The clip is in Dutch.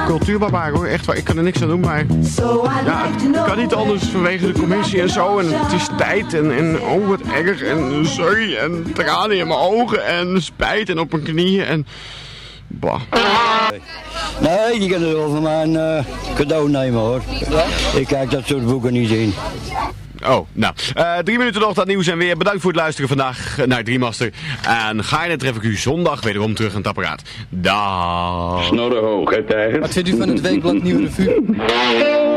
cultuurbarbaar hoor, echt waar. Ik kan er niks aan doen, maar ja, het kan niet anders vanwege de commissie en zo. En het is tijd en oh wat erg en sorry en tranen in mijn ogen en spijt en op mijn knieën en... Bah. Nee, die kunnen wel van mijn cadeau nemen hoor. Ja? Ik kijk dat soort boeken niet in. Oh, nou. 3 minuten nog, dat nieuws en weer. Bedankt voor het luisteren vandaag naar Driemaster. En gaarne tref ik u zondag wederom terug aan het apparaat. Dag. Snorrenhoog, hè, tijger? Wat vindt u van het weekblad Nieuwe Revue?